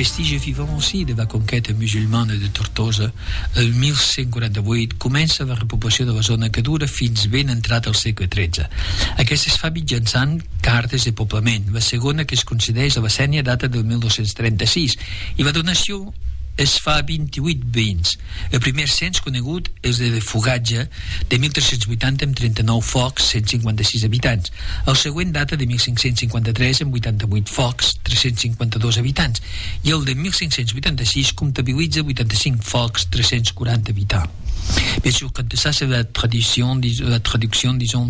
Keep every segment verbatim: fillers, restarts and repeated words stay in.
vestige vivant aussi de la conquesta musulmana de Tortosa. El mil cent quaranta-vuit comença la repoblació de la zona, que dura fins ben entrat al segle tretze. Aquesta es fa mitjançant cartes de poblament. La segona, que es concedeix a la Sénia, data del mil dos-cents trenta-sis, i la donació es fa a vint-i-vuit veïns. El primer cens conegut és de Fogatge, de mil tres-cents vuitanta, amb trenta-nou focs, cent cinquanta-sis habitants. El següent data de mil cinc-cents cinquanta-tres, amb vuitanta-vuit focs, tres-cents cinquanta-dos habitants. I el de mil cinc-cents vuitanta-sis comptabilitza vuitanta-cinc focs, tres-cents quaranta habitants. Bien sûr, quand ça, c'est la traduction, la traduction, disons,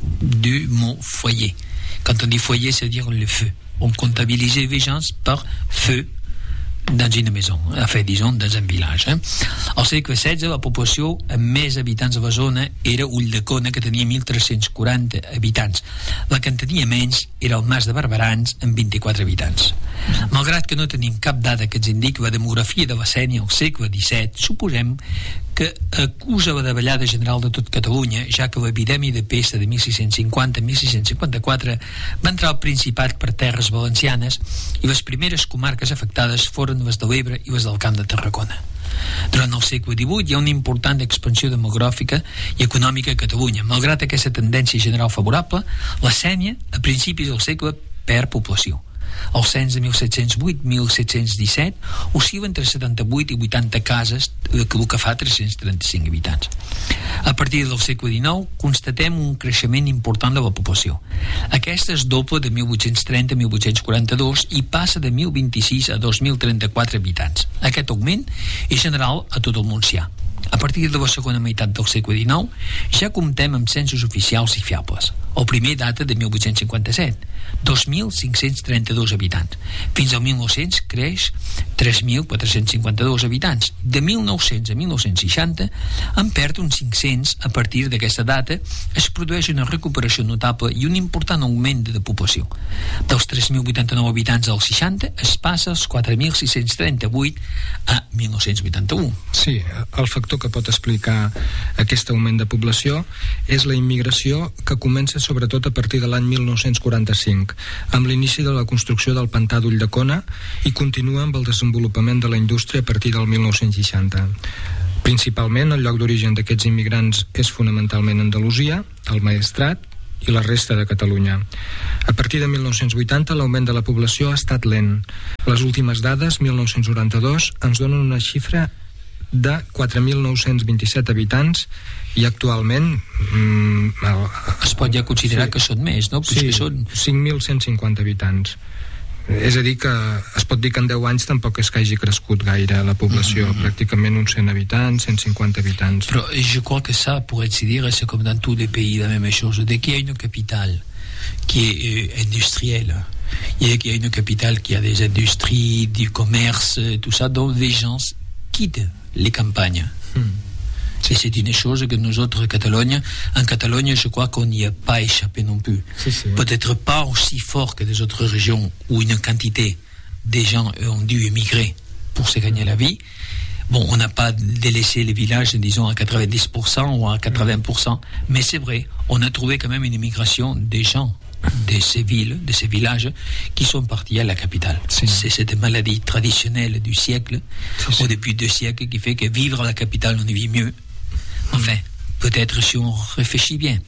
du mot foyer. Quand on dit foyer, ça veut dire le feu. On comptabilise les gens par feu dans une maison, enfin, disons, dans un village. Eh? Al segle setze, la població amb més habitants a la zona era Ulldecona, que tenia mil tres-cents quaranta habitants. La que en tenia menys era el Mas de Barberans, amb vint-i-quatre habitants. Malgrat que no tenim cap dada que ens indiqui la demografia de la Sénia al segle disset, suposem que acusa la davallada general de tot Catalunya, ja que l'epidèmia de pesta de mil sis-cents cinquanta a mil sis-cents cinquanta-quatre va entrar al Principat per terres valencianes, i les primeres comarques afectades foren les de l'Ebre i les del Camp de Tarragona. Durant el segle divuit hi ha una important expansió demogràfica i econòmica a Catalunya. Malgrat aquesta tendència general favorable, la Sénia, a principis del segle, perd població. El cens de mil set-cents vuit a mil set-cents disset oscil·la entre setanta-vuit i vuitanta cases, el que fa tres-cents trenta-cinc habitants. A partir del segle dinou constatem un creixement important de la població. Aquesta es doble de mil vuit-cents trenta a mil vuit-cents quaranta-dos i passa de mil vint-i-sis a dos mil trenta-quatre habitants. Aquest augment és general a tot el Montsià. A partir de la segona meitat del segle dinou ja comptem amb censos oficials i fiables. El primer data de mil vuit-cents cinquanta-set, dos mil cinc-cents trenta-dos habitants. Fins al mil nou-cents creix tres mil quatre-cents cinquanta-dos habitants. De mil nou-cents a mil nou-cents seixanta en perd uns cinc-cents. A partir d'aquesta data es produeix una recuperació notable i un important augment de població. Dels tres mil vuitanta-nou habitants als seixanta es passa als quatre mil sis-cents trenta-vuit a mil nou-cents vuitanta-u. Sí, el factor que pot explicar aquest augment de població és la immigració, que comença sobretot a partir de l'any mil nou-cents quaranta-cinc, amb l'inici de la construcció del pantà d'Ulldecona, i continua amb el desenvolupament de la indústria a partir del mil nou-cents seixanta. Principalment, el lloc d'origen d'aquests immigrants és fonamentalment Andalusia, el Maestrat i la resta de Catalunya. A partir de mil nou-cents vuitanta, l'augment de la població ha estat lent. Les últimes dades, mil nou-cents noranta-dos, ens donen una xifra de quatre mil nou-cents vint-i-set habitants, i actualment mm, el, es pot ja considerar sí, que són més, no? Sí, són cinc mil cent cinquanta habitants. És a dir, que es pot dir que en deu anys tampoc és que hagi crescut gaire la població, mm-hmm. pràcticament uns cent habitants, cent cinquanta habitants. Però je crois que ça, pour ainsi dire, c'est comme dans tous les pays la même chose. Dès qu'il y a une capitale qui est euh, industrielle, il y a, qu'il y a une capitale qui a des industries, du commerce, tout ça, donc les gens quittent les campagnes. Mm. Et c'est une chose que nous autres, Catalogne, en Catalogne, je crois qu'on n'y a pas échappé non plus. Si, si. Peut-être pas aussi fort que des autres régions où une quantité de gens ont dû émigrer pour se gagner la vie. Bon, on n'a pas délaissé les villages, disons, à quatre-vingt-dix pour cent ou à quatre-vingts pour cent, mais c'est vrai, on a trouvé quand même une immigration des gens de ces villes, de ces villages qui sont partis à la capitale. Sí. C'est cette maladie traditionnelle du siècle, sí, sí. au début du siècle, qui fait que vivre à la capitale, on y vit mieux. Enfin, peut-être si on réfléchit bien,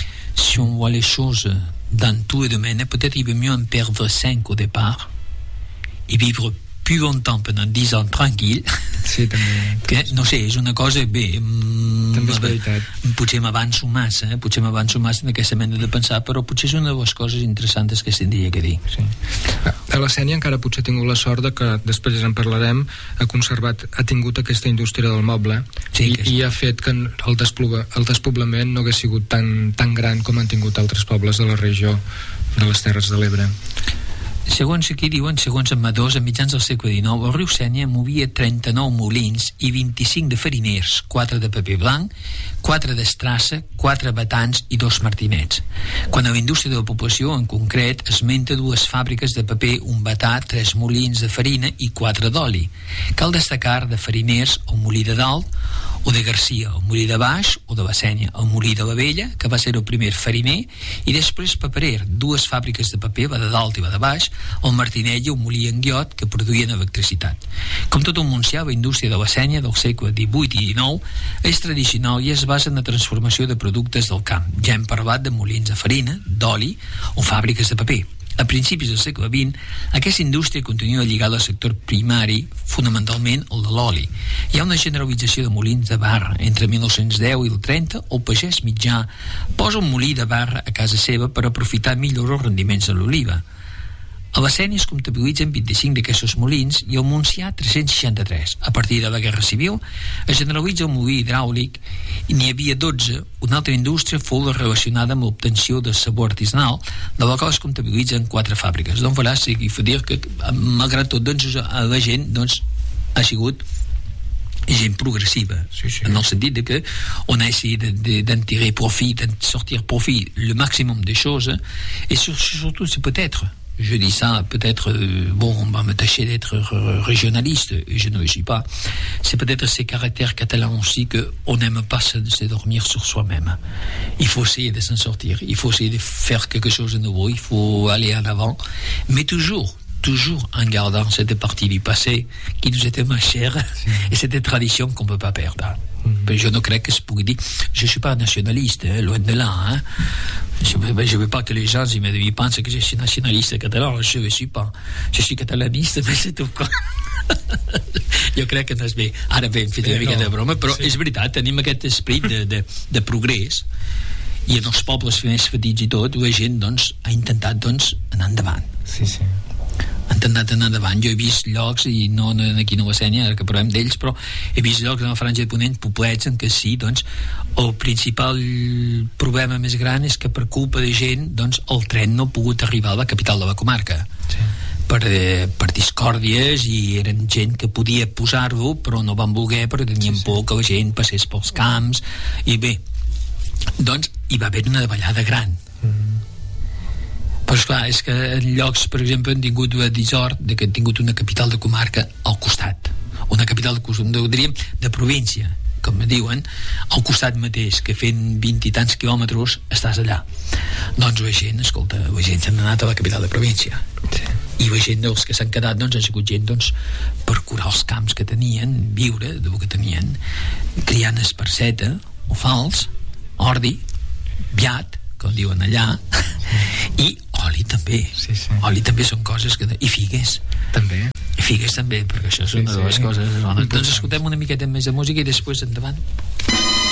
si on voit les choses dans tous les domaines, peut-être il vaut mieux en perdre cinq au départ et vivre plus longtemps pendant dix ans tranquil. Sí, també. Que, no sé, és una cosa, bé, també és veritat. Potser m'avanço massa, eh? potser m'avanço massa en aquesta manera de pensar, però potser és una de les coses interessants que es tindria que dir. Sí. A la Sénia encara potser ha tingut la sort de que, després en parlarem, ha conservat, ha tingut aquesta indústria del moble, sí, i, és... i ha fet que el, despobla, el despoblament no hagués sigut tan, tan gran com han tingut altres pobles de la regió de les Terres de l'Ebre. Segons aquí diuen, segons Amadors, a mitjans del segle dinou, el riu Sénia movia trenta-nou molins i vint-i-cinc de fariners, quatre de paper blanc, quatre d'estrassa, quatre batans i dos martinets. Quan a la indústria de la població, en concret, esmenta dues fàbriques de paper, un batà, tres molins de farina i quatre d'oli. Cal destacar de fariners el molí de dalt, o de Garcia, el molí de baix, o de la Sénia, el molí de la Vella, que va ser el primer fariner, i després paperer, dues fàbriques de paper, va de dalt i va de baix, el Martinell i el molí en Guiot, que produïen electricitat. Com tot el Montsià, la indústria de la sénia del segle divuit i dinou és tradicional i es basa en la transformació de productes del camp. Ja hem parlat de molins de farina, d'oli o fàbriques de paper. A principis del segle vint, aquesta indústria continua lligada al sector primari, fonamentalment el de l'oli. Hi ha una generalització de molins de barra. Entre mil nou-cents deu i el trenta, el pagès mitjà posa un molí de barra a casa seva per aprofitar millor els rendiments de l'oliva. A la Sénia es comptabilitzen vint-i-cinc d'aquests molins i al Montsià tres-cents seixanta-tres. A partir de la Guerra Civil es generalitza el molí hidràulic i n'hi havia dotze. Una altra indústria fou la relacionada amb l'obtenció de sabó artesanal, de la qual es comptabilitzen quatre fàbriques. Doncs voilà, significa dir que, malgrat tot, doncs, la gent doncs, ha sigut gent progressiva, sí, sí. En el sentit de que on a essayé d'en tirer profit, d'en sortir profit le maximum de choses, et surtout c'est peut-être je dis ça, peut-être, euh, bon, on va me tâcher d'être régionaliste, et je ne le suis pas. C'est peut-être ces caractères catalans aussi qu'on n'aime pas se, se dormir sur soi-même. Il faut essayer de s'en sortir, il faut essayer de faire quelque chose de nouveau, il faut aller en avant, mais toujours, toujours en gardant cette partie du passé qui nous était moins chère, sí. Et cette tradition qu'on ne peut pas perdre. Mm-hmm. Je ne crois que je pourrais dire, je ne suis pas nationaliste, hein, loin de là. Hein. Je ne veux pas que les gens ils pensent que je suis nationaliste catalan, je ne le suis pas. Je suis catalaniste, mais c'est tout quoi. Jo crec que no és bé. Ara bé, hem fet una mica de broma, però sí. És veritat, tenim aquest esperit de, de, de progrés i en els pobles més petits i tot, la gent doncs, ha intentat doncs, anar endavant. Sí, sí. Han intentat anar endavant. Jo he vist llocs, i no aquí a la Sénia, ara que parlem d'ells, però he vist llocs en la Franja de Ponent, poblets en què sí, doncs, el principal problema més gran és que per culpa de gent, doncs, el tren no ha pogut arribar a la capital de la comarca. Sí. Per, eh, per discòrdies, i eren gent que podia posar-lo però no van voler perquè tenien sí, sí. por que la gent passés pels camps, i bé, doncs hi va haver una davallada gran. Mm. Però esclar, és que en llocs, per exemple, han tingut la dissort de que han tingut una capital de comarca al costat, una capital de, diríem, de província, com me diuen, al costat mateix, que fent vint i tants quilòmetres estàs allà. Doncs la gent, escolta, la gent s'ha anat a la capital de província. Sí. I la gent dels que s'han quedat, doncs, ha sigut gent, doncs, per curar els camps que tenien, viure del que tenien, criant esparceta, o fals, ordi, viat, com diuen allà, i oli també. Sí, sí. Oli també són coses que... I figues. També. I figues també, perquè això és sí, una de les sí. coses. Doncs escoltem una miqueta més de música i després endavant.